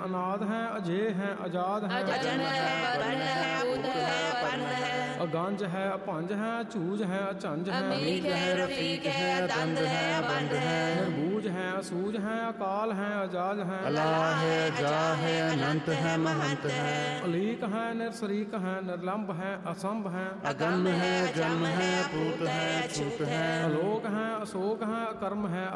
ਅਨਾਦ ਹੈ, ਅਜੇ ਹੈ, ਆਜ਼ਾਦ ਹੈ, ਅਜਨ ਹੈ, ਬਰਨ ਹੈ, ਬੁੱਧ ਹੈ, ਪਰਨ ਹੈ। ਅਗੰਜ ਹੈ, ਅਭੰਜ ਹੈ, ਝੂਜ ਹੈ, ਅਝੰਜ ਹੈ, ਅਮੀਕ ਹੈ, ਰਫੀਕ ਹੈ, ਦੰਦ ਹੈ, ਬੰਦ ਹੈ। ਨਿਰਬੂਜ ਹੈ, ਅਸੂਜ ਹੈ, ਅਕਾਲ ਹੈ, ਅਜਾਜ ਹੈ, ਅਲਾ ਹੈ, ਜਾ ਹੈ, ਅਨੰਤ ਹੈ, ਮਹੰਤ ਹੈ। ਅਲੀਕ ਹੈ, ਨਿਰਸਰੀਕ ਹੈ, ਨਿਰਲੰਭ ਹੈ, ਅਸੰਭ ਹੈ, ਅਗੰਮ ਹੈ, ਜਮ ਹੈ, ਭੂਤ ਹੈ, ਛੂਤ ਹੈ। ਅਲੋਕ ਹੈ, ਅਸ਼ੋਕ ਹੈ, ਅਕਰਮ ਹੈ,